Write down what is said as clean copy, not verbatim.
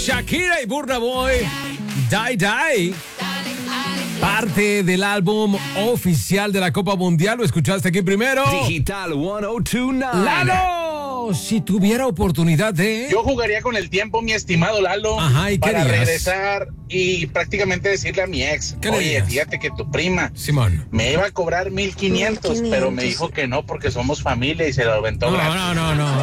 Shakira y Burna Boy, Die Die. Parte del álbum oficial de la Copa Mundial. ¿Lo escuchaste aquí primero? Digital 1029. ¡Lalo! Si tuviera oportunidad de... Yo jugaría con el tiempo, mi estimado Lalo, Ajá, ¿y qué para harías? regresar y prácticamente decirle a mi ex, ¿Qué le oye, dirías? fíjate que tu prima Simón. me iba a cobrar 1,500, pero me dijo que no porque somos familia y se lo aventó gratis. No.